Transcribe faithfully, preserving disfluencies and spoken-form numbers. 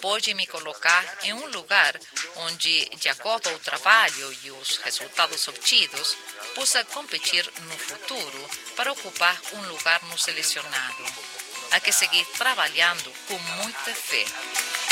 pode me colocar em um lugar onde, de acordo ao trabalho e os resultados obtidos, possa competir no futuro para ocupar um lugar no selecionado. Há que seguir trabalhando com muita fé.